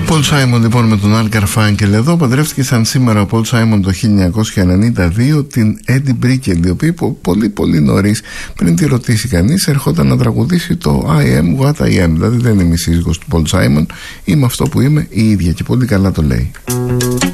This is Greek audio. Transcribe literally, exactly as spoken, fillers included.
Πολ Σάιμον λοιπόν με τον Αλ Καρφάνκελ εδώ. Παντρεύτηκε σαν σήμερα ο Πολ Σάιμον το χίλια εννιακόσια ενενήντα δύο την Έντι Μπρίκελ, η οποία πολύ πολύ νωρίς, πριν τη ρωτήσει κανείς, ερχόταν να τραγουδήσει το I am what I am. Δηλαδή δεν είμαι η σύζυγος του Πολ Σάιμον, είμαι αυτό που είμαι η ίδια, και πολύ καλά το λέει.